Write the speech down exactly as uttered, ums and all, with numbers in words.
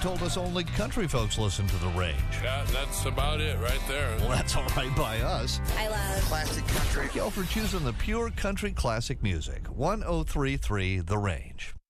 told us only country folks listen to The Range. Yeah, that's about it right there. Well, that's all right by us. I love classic country. Thank y'all for choosing the pure country classic music. one oh three point three The Range.